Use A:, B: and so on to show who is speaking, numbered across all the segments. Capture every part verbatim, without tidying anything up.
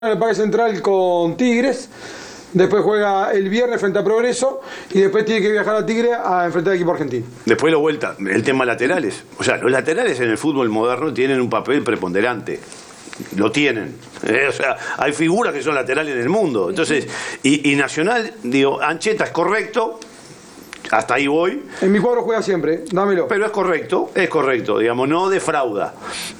A: en el Parque Central con Tigres, después juega el viernes frente a Progreso y después tiene que viajar a Tigre a enfrentar al equipo argentino.
B: Después lo vuelta, el tema laterales. O sea, los laterales en el fútbol moderno tienen un papel preponderante. Lo tienen. Eh, o sea, hay figuras que son laterales en el mundo. Entonces, y, y Nacional, digo, Ancheta es correcto. Hasta ahí voy.
A: En mi cuadro juega siempre, dámelo.
B: Pero es correcto, es correcto, digamos, no defrauda.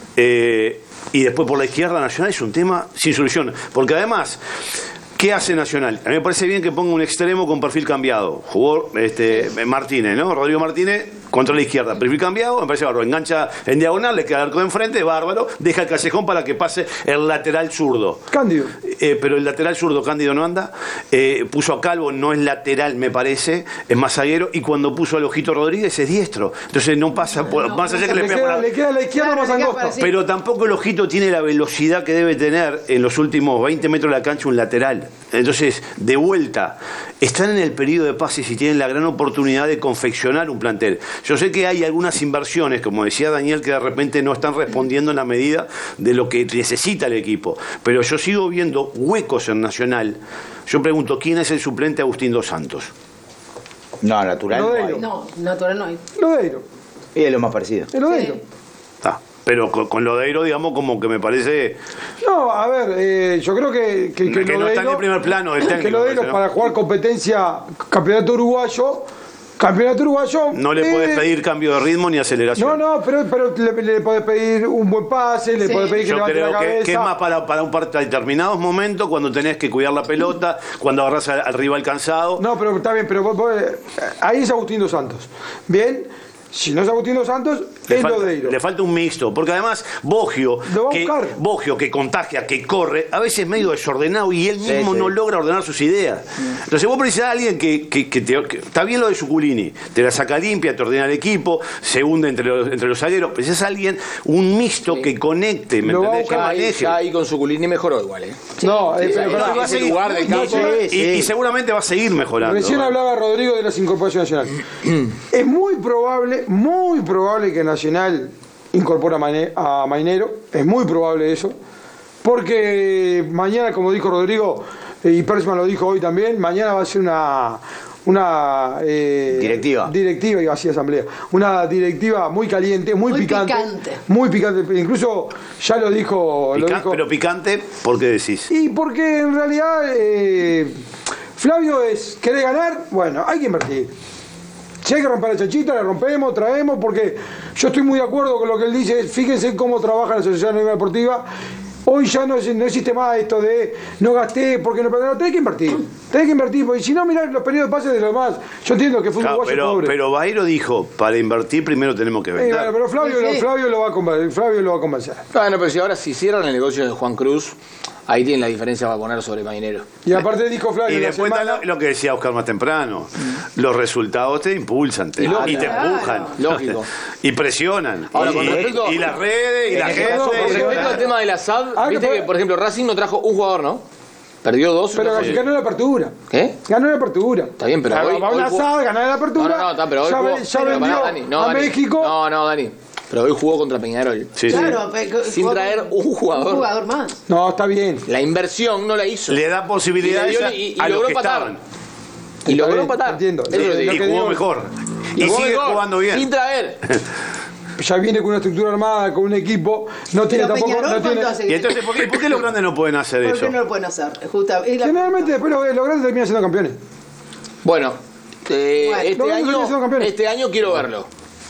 B: Eh, y después por la izquierda Nacional es un tema sin solución. Porque además, ¿qué hace Nacional? A mí me parece bien que ponga un extremo con perfil cambiado. Jugó este, Martínez, ¿no? Rodrigo Martínez contra la izquierda. Perfil cambiado, me parece bárbaro. Engancha en diagonal, le queda el arco de enfrente, bárbaro. Deja el callejón para que pase el lateral zurdo.
A: Cándido.
B: Eh, pero el lateral zurdo, Cándido no anda. Eh, puso a Calvo, no es lateral, me parece. Es más zaguero. Y cuando puso al Ojito Rodríguez es diestro. Entonces no pasa, por, no, más allá no, que le,
A: le, queda, le queda a la izquierda claro, más angosta.
B: Pero tampoco el Ojito tiene la velocidad que debe tener en los últimos veinte metros de la cancha un lateral. Entonces, de vuelta, están en el periodo de pases y tienen la gran oportunidad de confeccionar un plantel. Yo sé que hay algunas inversiones, como decía Daniel, que de repente no están respondiendo en la medida de lo que necesita el equipo. Pero yo sigo viendo huecos en Nacional. Yo pregunto, ¿quién es el suplente Agustín Dos Santos?
C: No, natural no hay.
D: No, natural no hay.
A: Lodeiro.
C: Y es lo más parecido.
A: El Lodeiro.
D: Sí.
B: Ah, pero con, con Lodeiro, digamos, como que me parece...
A: No, a ver, eh, yo creo que... Que, que,
B: que
A: Lodeiro,
B: no está en el primer plano del técnico.
A: Que Lodeiro, ¿no? Para jugar competencia, campeonato uruguayo... Campeonato uruguayo...
B: No le
A: eh,
B: podés pedir cambio de ritmo ni aceleración.
A: No, no, pero, pero le, le podés pedir un buen pase, le
D: sí.
A: podés pedir que
B: Yo
A: levante
B: creo
A: la cabeza.
B: que, que es más para, para un par, determinados momentos, cuando tenés que cuidar la pelota, cuando agarrás al, al rival cansado.
A: No, pero está bien, pero vos, vos, ahí es Agustín Dos Santos. Bien, si no es Agustín Dos Santos,
B: Le
A: es
B: falta,
A: Lodeiro.
B: le falta un mixto, porque además Boggio que, Boggio, que contagia, que corre, a veces es medio desordenado y él mismo sí, sí. no logra ordenar sus ideas. Entonces vos precisás a alguien que, que, que, te, que está bien lo de Suculini, te la saca limpia, te ordena el equipo, se hunde entre los, entre los zagueros, precisás a alguien, un mixto sí. que conecte, ¿me entendés? Que maneje.
C: Ya ahí con Suculini mejoró igual, ¿eh?
A: Sí. No,
C: sí,
A: eh, pero,
C: pero,
A: pero
C: va a seguir lugar de campo.
B: Y, sí, y, y seguramente va a seguir mejorando.
A: Recién ¿no? hablaba Rodrigo de las incorporaciones nacionales. Es muy probable, muy probable que Nacional incorpora a Mainero, es muy probable eso, porque mañana, como dijo Rodrigo, y Persman lo dijo hoy también, mañana va a ser una una eh,
C: directiva
A: directiva, iba así asamblea, una directiva muy caliente, muy, muy picante, picante, muy picante, incluso ya lo dijo,
B: Pica,
A: lo dijo.
B: Pero picante, ¿por qué decís?
A: Y porque en realidad eh, Flavio es, ¿querés ganar? Bueno, hay que invertir. Si hay que romper la chanchita, la rompemos, traemos, porque yo estoy muy de acuerdo con lo que él dice. Fíjense cómo trabaja la Asociación Anónima Deportiva. Hoy ya no, no existe más esto de no gasté, porque no, no tenés que invertir. Tenés que invertir, porque si no, mirá los periodos de pases de los demás. Yo entiendo que fue un
B: claro,
A: uruguayo
B: pero,
A: pobre.
B: Pero Bairo dijo, para invertir primero tenemos que vender.
A: Eh, bueno, pero Flavio, sí, sí. Flavio, lo va a convencer, Flavio lo va a convencer.
C: Bueno, pero si ahora si cierran el negocio de Juan Cruz, ahí tienen la diferencia para poner sobre Mainero.
A: Y aparte dijo Flavio.
B: Y después semana... lo, lo que decía Oscar más temprano, mm. los resultados te impulsan te, y, y te empujan.
C: Lógico.
B: Y presionan.
C: Ahora,
B: y,
C: con respecto,
B: y las redes, y la gente.
C: Con respecto al tema de la S A D, ah, viste que, que, por ejemplo, Racing no trajo un jugador, ¿no? Perdió dos.
A: Pero no sé. Ganó la apertura.
C: ¿Qué?
A: Ganó la apertura.
C: Está bien, pero.
A: Claro,
C: hoy,
A: va a una S A D, ganó la apertura.
C: No, no, no, está, pero hoy
A: ya,
C: jugó,
A: ya
C: pero
A: vendió
C: para, Dani, no,
A: a
C: Dani.
A: México.
C: No, no, Dani. Pero hoy jugó contra Peñarol.
B: Sí,
D: claro,
B: sí.
C: Sin traer un jugador.
D: Un jugador más.
A: No, está bien.
C: La inversión no la hizo.
B: Le da posibilidades
C: y, y, y,
B: a
C: y
B: los que
C: empatar.
B: estaban.
C: Y logró empatar.
A: Entiendo.
C: Eso
B: y y jugó
A: digo,
B: mejor. Y, y
C: jugó
B: sigue
C: mejor,
B: jugando bien.
C: Sin traer.
A: Ya viene con una estructura armada, con un equipo, no tiene
D: pero
A: tampoco... No tiene...
B: Y entonces, ¿por qué, ¿por qué los grandes no pueden hacer
D: ¿Por
B: eso?
D: qué no lo pueden hacer? Justa, la...
A: Generalmente después los, los grandes terminan siendo campeones.
C: Bueno, eh,
D: bueno
C: este, año, este año quiero verlo.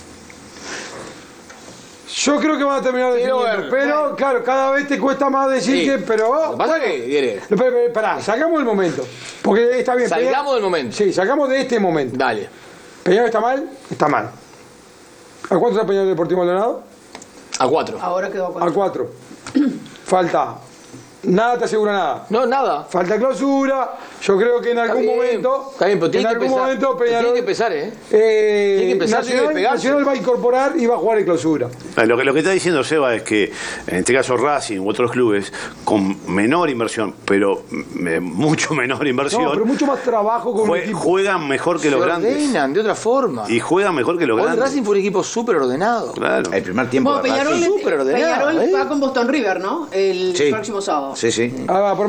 A: Yo creo que van a terminar definiendo, pero bueno. Claro, cada vez te cuesta más decir sí. que, pero...
C: Lo que pasa es que, Diere.
A: Pará, sacamos el momento, porque está bien.
C: Salgamos
A: Peñarol,
C: del momento.
A: Sí, sacamos de este momento.
C: Dale.
A: ¿Peñarol está mal? Está mal. ¿A cuánto está Peñarol Deportivo Maldonado?
C: A cuatro.
D: Ahora quedó a cuatro.
A: A cuatro. Falta. Nada te asegura nada.
C: No, nada.
A: Falta clausura, Yo creo que en algún
C: bien,
A: momento.
C: está bien, pero
A: en
C: tiene que
A: algún
C: empezar.
A: momento
C: Pero tiene
A: Peñarol.
C: que empezar, ¿eh?
A: eh,
C: Tiene que empezar, tiene que
A: Nacional,
C: pegarse.
A: Nacional va a incorporar y va a jugar en clausura.
B: Lo que, lo que está diciendo Seba es que, en este caso Racing u otros clubes, con menor inversión, pero eh, mucho menor inversión,
A: No, pero mucho más trabajo con
B: jue-
A: el equipo.
B: juegan mejor que
C: Se
B: los grandes.
C: ordenan de otra forma.
B: Y juegan mejor que los
C: Hoy
B: grandes.
C: Racing fue un equipo súper ordenado.
B: Claro.
E: El primer tiempo
D: Bueno,
E: de
D: Peñarol,
E: Racing.
C: súper ordenado,
D: Peñarol
C: ¿eh?
D: va con Boston River, ¿no? El
E: Sí.
D: próximo sábado.
E: Sí, sí.
A: Ah, por